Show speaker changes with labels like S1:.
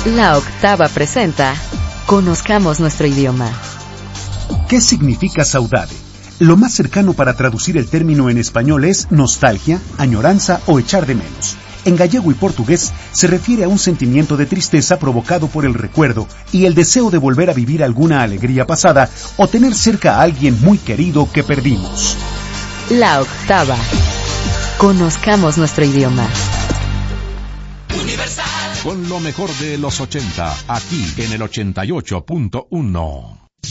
S1: La Octava presenta Conozcamos nuestro idioma.
S2: ¿Qué significa saudade? Lo más cercano para traducir el término en español es nostalgia, añoranza o echar de menos. En gallego y portugués se refiere a un sentimiento de tristeza provocado por el recuerdo y el deseo de volver a vivir alguna alegría pasada o tener cerca a alguien muy querido que perdimos.
S1: La Octava. Conozcamos nuestro idioma.
S3: Con lo mejor de los 80, aquí en el 88.1.